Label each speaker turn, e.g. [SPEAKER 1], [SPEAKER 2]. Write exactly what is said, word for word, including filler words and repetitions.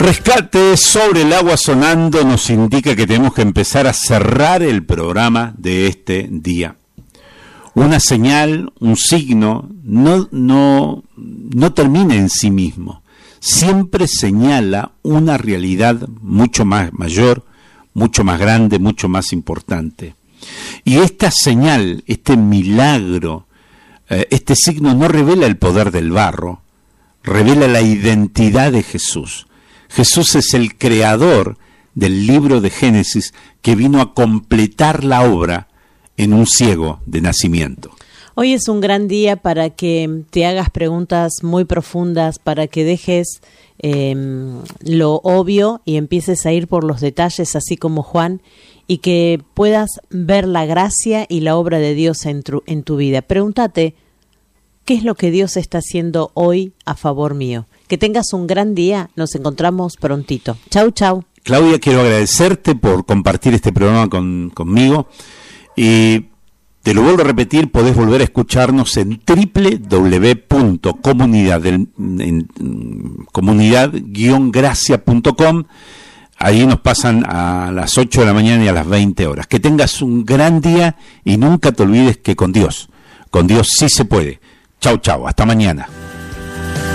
[SPEAKER 1] Rescate sobre el agua sonando nos indica que tenemos que empezar a cerrar el programa de este día. Una señal, un signo, no, no, no termina en sí mismo. Siempre señala una realidad mucho más mayor, mucho más grande, mucho más importante. Y esta señal, este milagro, eh, este signo no revela el poder del barro, revela la identidad de Jesús. Jesús es el creador del libro de Génesis que vino a completar la obra en un ciego de nacimiento.
[SPEAKER 2] Hoy es un gran día para que te hagas preguntas muy profundas, para que dejes eh, lo obvio y empieces a ir por los detalles, así como Juan, y que puedas ver la gracia y la obra de Dios en tu, en tu vida. Pregúntate, ¿qué es lo que Dios está haciendo hoy a favor mío? Que tengas un gran día, nos encontramos prontito. Chau, chau.
[SPEAKER 1] Claudia, quiero agradecerte por compartir este programa con, conmigo y te lo vuelvo a repetir, podés volver a escucharnos en doble u doble u doble u punto comunidad guion gracia punto com. Ahí nos pasan a las ocho de la mañana y a las veinte horas. Que tengas un gran día y nunca te olvides que con Dios, con Dios sí se puede. Chau, chau, hasta mañana.